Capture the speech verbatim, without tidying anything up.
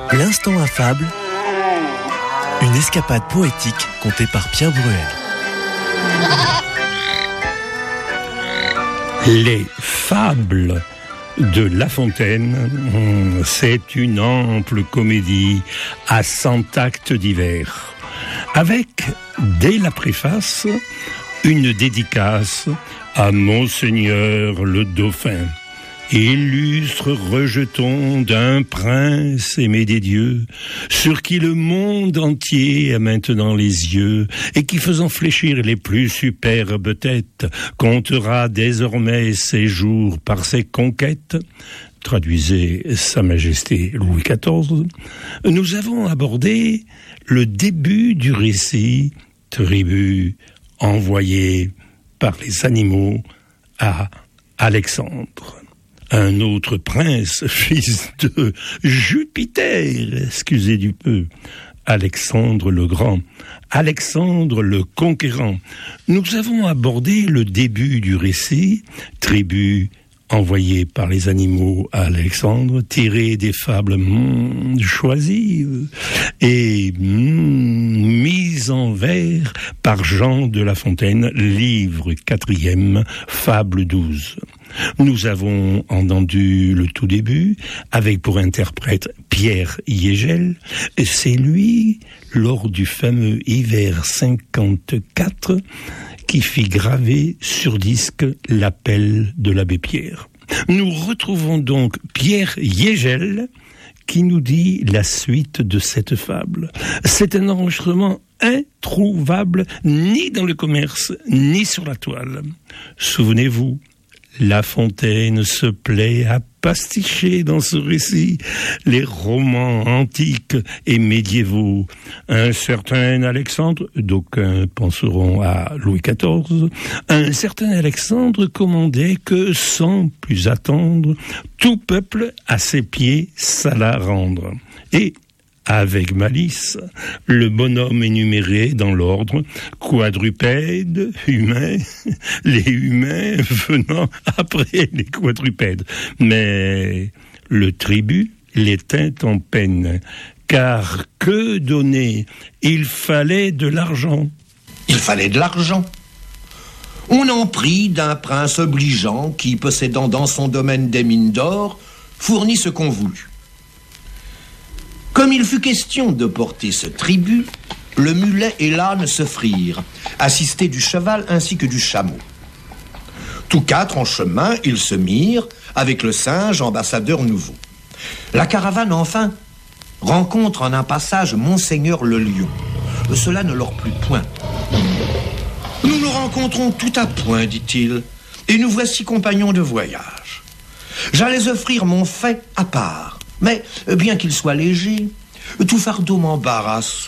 L'instant affable, une escapade poétique contée par Pierre Bruel. Les fables de La Fontaine, c'est une ample comédie à cent actes divers, avec, dès la préface, une dédicace à Monseigneur le Dauphin, illustre rejeton d'un prince aimé des dieux, sur qui le monde entier a maintenant les yeux, et qui, faisant fléchir les plus superbes têtes, comptera désormais ses jours par ses conquêtes. Traduisez Sa Majesté Louis quatorze. Nous avons abordé le début du récit, tribu envoyé par les animaux à Alexandre. Un autre prince, fils de Jupiter, excusez du peu, Alexandre le Grand, Alexandre le Conquérant. Nous avons abordé le début du récit, tribu envoyé par les animaux à Alexandre, tiré des fables mm, choisies et mm, mises en vers par Jean de La Fontaine, livre quatrième, fable douze. Nous avons entendu le tout début, avec pour interprète Pierre Yegel. C'est lui, lors du fameux hiver cinquante-quatre, qui fit graver sur disque l'appel de l'abbé Pierre. Nous retrouvons donc Pierre Yegel, qui nous dit la suite de cette fable. C'est un enregistrement introuvable ni dans le commerce, ni sur la toile. Souvenez-vous, La Fontaine se plaît à pasticher dans ce récit les romans antiques et médiévaux. Un certain Alexandre, d'aucuns penseront à Louis quatorze, un certain Alexandre commandait que, sans plus attendre, tout peuple à ses pieds s'alla rendre. Et avec malice, le bonhomme énuméré dans l'ordre, quadrupèdes, humains, les humains venant après les quadrupèdes. Mais le tribut les tint en peine, car que donner? Il fallait de l'argent. Il fallait de l'argent. On en prit d'un prince obligeant qui, possédant dans son domaine des mines d'or, fournit ce qu'on voulut. Comme il fut question de porter ce tribut, le mulet et l'âne s'offrirent, assistés du cheval ainsi que du chameau. Tous quatre en chemin, ils se mirent, avec le singe, ambassadeur nouveau. La caravane, enfin, rencontre en un passage Monseigneur le Lion. Cela ne leur plut point. Nous nous rencontrons tout à point, dit-il, et nous voici compagnons de voyage. J'allais offrir mon fait à part. Mais, bien qu'il soit léger, tout fardeau m'embarrasse.